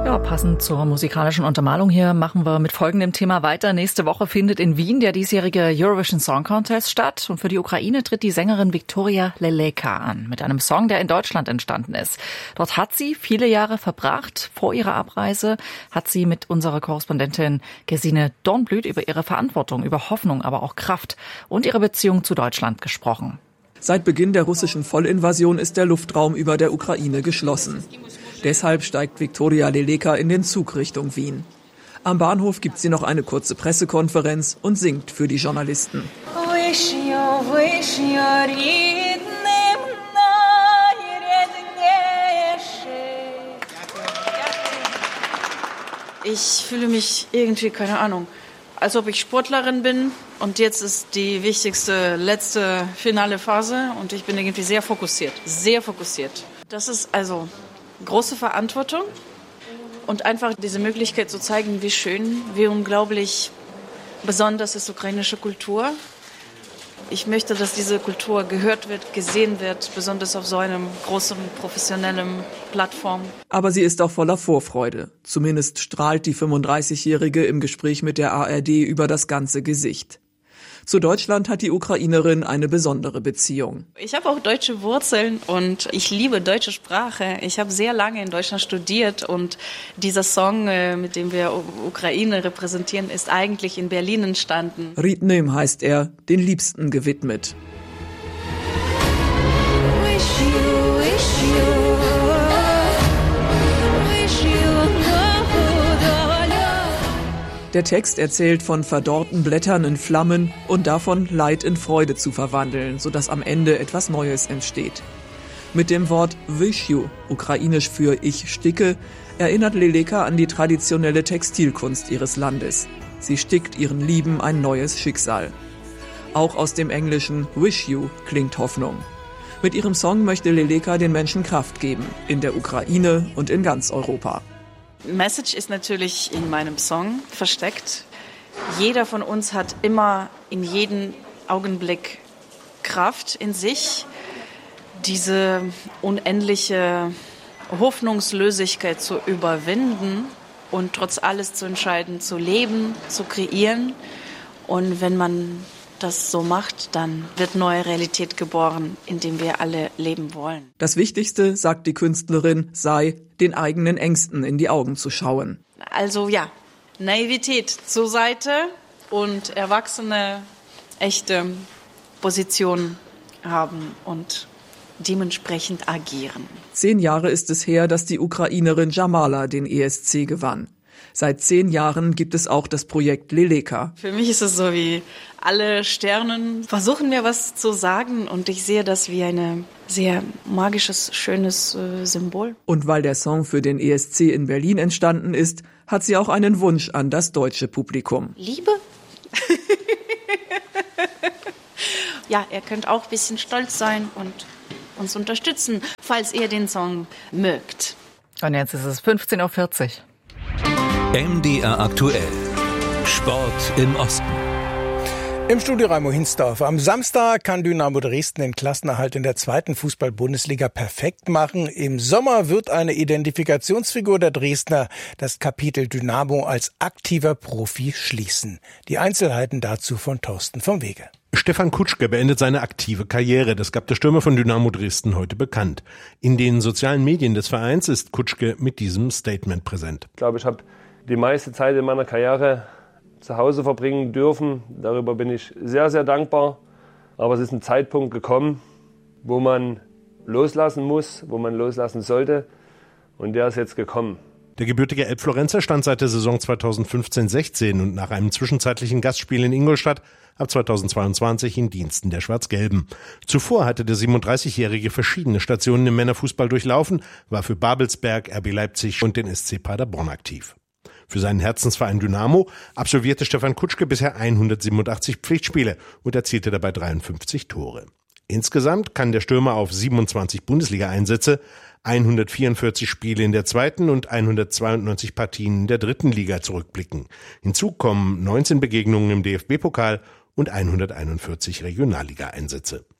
Ja, passend zur musikalischen Untermalung hier machen wir mit folgendem Thema weiter. Nächste Woche findet in Wien der diesjährige Eurovision Song Contest statt. Und für die Ukraine tritt die Sängerin Viktoria Leleka an mit einem Song, der in Deutschland entstanden ist. Dort hat sie viele Jahre verbracht. Vor ihrer Abreise hat sie mit unserer Korrespondentin Gesine Dornblüt über ihre Verantwortung, über Hoffnung, aber auch Kraft und ihre Beziehung zu Deutschland gesprochen. Seit Beginn der russischen Vollinvasion ist der Luftraum über der Ukraine geschlossen. Deshalb steigt Viktoria Leleka in den Zug Richtung Wien. Am Bahnhof gibt sie noch eine kurze Pressekonferenz und singt für die Journalisten. Ich fühle mich irgendwie, keine Ahnung, als ob ich Sportlerin bin und jetzt ist die wichtigste, letzte, finale Phase und ich bin irgendwie sehr fokussiert, sehr fokussiert. Das ist also große Verantwortung und einfach diese Möglichkeit zu zeigen, wie schön, wie unglaublich besonders ist ukrainische Kultur. Ich möchte, dass diese Kultur gehört wird, gesehen wird, besonders auf so einem großen, professionellen Plattform. Aber sie ist auch voller Vorfreude. Zumindest strahlt die 35-Jährige im Gespräch mit der ARD über das ganze Gesicht. Zu Deutschland hat die Ukrainerin eine besondere Beziehung. Ich habe auch deutsche Wurzeln und ich liebe deutsche Sprache. Ich habe sehr lange in Deutschland studiert und dieser Song, mit dem wir Ukraine repräsentieren, ist eigentlich in Berlin entstanden. Rytnym heißt er, den Liebsten gewidmet. Der Text erzählt von verdorrten Blättern in Flammen und davon, Leid in Freude zu verwandeln, sodass am Ende etwas Neues entsteht. Mit dem Wort Wysju, ukrainisch für Ich sticke, erinnert Leleka an die traditionelle Textilkunst ihres Landes. Sie stickt ihren Lieben ein neues Schicksal. Auch aus dem englischen Wish You klingt Hoffnung. Mit ihrem Song möchte Leleka den Menschen Kraft geben, in der Ukraine und in ganz Europa. Message ist natürlich in meinem Song versteckt. Jeder von uns hat immer in jedem Augenblick Kraft in sich, diese unendliche Hoffnungslosigkeit zu überwinden und trotz alles zu entscheiden, zu leben, zu kreieren. Und wenn man das so macht, dann wird neue Realität geboren, in der wir alle leben wollen. Das Wichtigste, sagt die Künstlerin, sei, den eigenen Ängsten in die Augen zu schauen. Also ja, Naivität zur Seite und erwachsene, echte Position haben und dementsprechend agieren. 10 Jahre ist es her, dass die Ukrainerin Jamala den ESC gewann. Seit 10 Jahren gibt es auch das Projekt Leleka. Für mich ist es so, wie alle Sternen versuchen mir was zu sagen und ich sehe das wie ein sehr magisches, schönes Symbol. Und weil der Song für den ESC in Berlin entstanden ist, hat sie auch einen Wunsch an das deutsche Publikum. Liebe? Ja, ihr könnt auch ein bisschen stolz sein und uns unterstützen, falls ihr den Song mögt. Und jetzt ist es 15:40 Uhr. MDR aktuell. Sport im Osten. Im Studio Raimo Hinsdorf. Am Samstag kann Dynamo Dresden den Klassenerhalt in der 2. Fußball-Bundesliga perfekt machen. Im Sommer wird eine Identifikationsfigur der Dresdner das Kapitel Dynamo als aktiver Profi schließen. Die Einzelheiten dazu von Thorsten vom Wege. Stefan Kutschke beendet seine aktive Karriere. Das gab der Stürmer von Dynamo Dresden heute bekannt. In den sozialen Medien des Vereins ist Kutschke mit diesem Statement präsent. Ich glaube, ich habe die meiste Zeit in meiner Karriere zu Hause verbringen dürfen. Darüber bin ich sehr, sehr dankbar. Aber es ist ein Zeitpunkt gekommen, wo man loslassen muss, wo man loslassen sollte. Und der ist jetzt gekommen. Der gebürtige Elbflorenzer stand seit der Saison 2015/16 und nach einem zwischenzeitlichen Gastspiel in Ingolstadt ab 2022 in Diensten der Schwarz-Gelben. Zuvor hatte der 37-Jährige verschiedene Stationen im Männerfußball durchlaufen, war für Babelsberg, RB Leipzig und den SC Paderborn aktiv. Für seinen Herzensverein Dynamo absolvierte Stefan Kutschke bisher 187 Pflichtspiele und erzielte dabei 53 Tore. Insgesamt kann der Stürmer auf 27 Bundesliga-Einsätze, 144 Spiele in der 2. und 192 Partien in der 3. Liga zurückblicken. Hinzu kommen 19 Begegnungen im DFB-Pokal und 141 Regionalliga-Einsätze.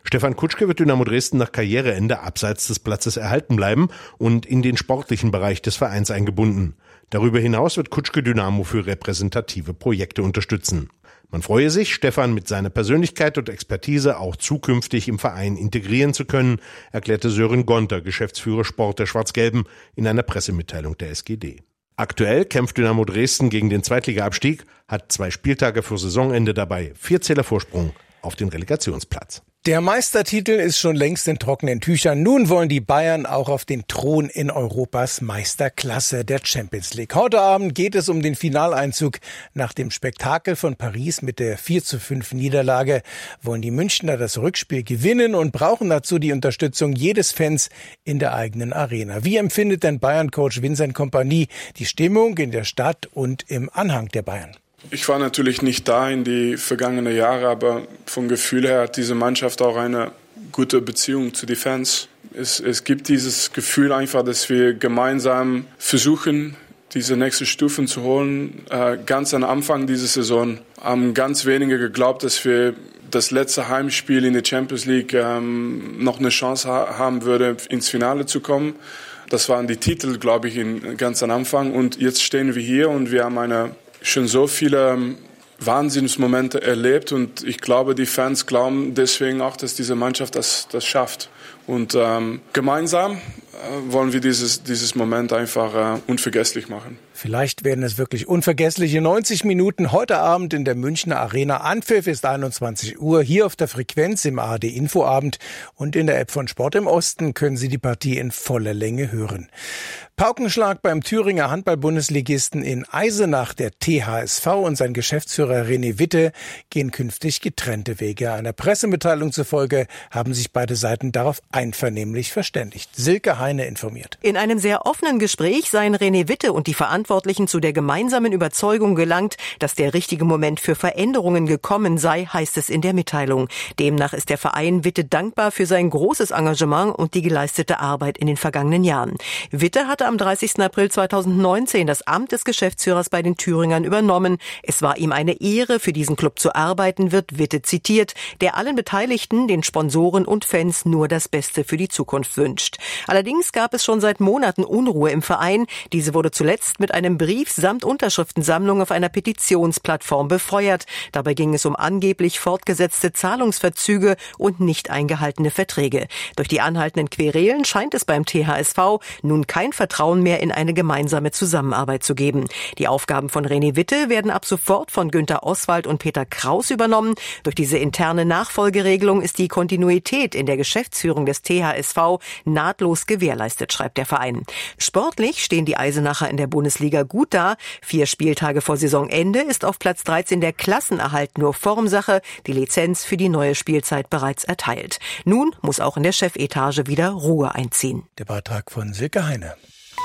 Stefan Kutschke wird Dynamo Dresden nach Karriereende abseits des Platzes erhalten bleiben und in den sportlichen Bereich des Vereins eingebunden. Darüber hinaus wird Kutschke Dynamo für repräsentative Projekte unterstützen. Man freue sich, Stefan mit seiner Persönlichkeit und Expertise auch zukünftig im Verein integrieren zu können, erklärte Sören Gonter, Geschäftsführer Sport der Schwarz-Gelben, in einer Pressemitteilung der SGD. Aktuell kämpft Dynamo Dresden gegen den Zweitliga-Abstieg, hat 2 Spieltage vor Saisonende dabei, 4 Zähler Vorsprung auf den Relegationsplatz. Der Meistertitel ist schon längst in trockenen Tüchern. Nun wollen die Bayern auch auf den Thron in Europas Meisterklasse der Champions League. Heute Abend geht es um den Finaleinzug. Nach dem Spektakel von Paris mit der 4:5 Niederlage wollen die Münchner das Rückspiel gewinnen und brauchen dazu die Unterstützung jedes Fans in der eigenen Arena. Wie empfindet denn Bayern-Coach Vincent Kompany die Stimmung in der Stadt und im Anhang der Bayern? Ich war natürlich nicht da in die vergangenen Jahre, aber vom Gefühl her hat diese Mannschaft auch eine gute Beziehung zu den Fans. Es gibt dieses Gefühl einfach, dass wir gemeinsam versuchen, diese nächste Stufen zu holen. Ganz am Anfang dieser Saison haben ganz wenige geglaubt, dass wir das letzte Heimspiel in der Champions League noch eine Chance haben würde, ins Finale zu kommen. Das waren die Titel, glaube ich, ganz am Anfang. Und jetzt stehen wir hier und wir haben schon so viele Wahnsinnsmomente erlebt und ich glaube, die Fans glauben deswegen auch, dass diese Mannschaft das schafft. Und gemeinsam wollen wir dieses Moment einfach unvergesslich machen. Vielleicht werden es wirklich unvergessliche 90 Minuten heute Abend in der Münchner Arena. Anpfiff ist 21 Uhr, hier auf der Frequenz im ARD Infoabend und in der App von Sport im Osten können Sie die Partie in voller Länge hören. Paukenschlag beim Thüringer Handball-Bundesligisten in Eisenach. Der THSV und sein Geschäftsführer René Witte gehen künftig getrennte Wege. Einer Pressemitteilung zufolge haben sich beide Seiten darauf einvernehmlich verständigt. Silke Heine informiert. In einem sehr offenen Gespräch seien René Witte und die Verantwortlichen zu der gemeinsamen Überzeugung gelangt, dass der richtige Moment für Veränderungen gekommen sei, heißt es in der Mitteilung. Demnach ist der Verein Witte dankbar für sein großes Engagement und die geleistete Arbeit in den vergangenen Jahren. Witte hatte am 30. April 2019 das Amt des Geschäftsführers bei den Thüringern übernommen. Es war ihm eine Ehre, für diesen Club zu arbeiten, wird Witte zitiert, der allen Beteiligten, den Sponsoren und Fans nur das Beste für die Zukunft wünscht. Allerdings gab es schon seit Monaten Unruhe im Verein. Diese wurde zuletzt mit einem Brief samt Unterschriftensammlung auf einer Petitionsplattform befeuert. Dabei ging es um angeblich fortgesetzte Zahlungsverzüge und nicht eingehaltene Verträge. Durch die anhaltenden Querelen scheint es beim THSV nun kein Vertrauen mehr in eine gemeinsame Zusammenarbeit zu geben. Die Aufgaben von René Witte werden ab sofort von Günter Oswald und Peter Kraus übernommen. Durch diese interne Nachfolgeregelung ist die Kontinuität in der Geschäftsführung des THSV nahtlos gewährleistet, schreibt der Verein. Sportlich stehen die Eisenacher in der Bundesliga gut da. 4 Spieltage vor Saisonende ist auf Platz 13 der Klassenerhalt nur Formsache. Die Lizenz für die neue Spielzeit bereits erteilt. Nun muss auch in der Chefetage wieder Ruhe einziehen. Der Beitrag von Silke Heine.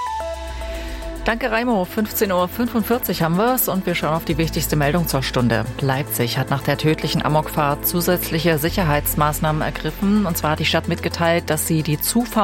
Danke, Raimo. 15:45 Uhr haben wir es und wir schauen auf die wichtigste Meldung zur Stunde. Leipzig hat nach der tödlichen Amokfahrt zusätzliche Sicherheitsmaßnahmen ergriffen. Und zwar hat die Stadt mitgeteilt, dass sie die Zufahrt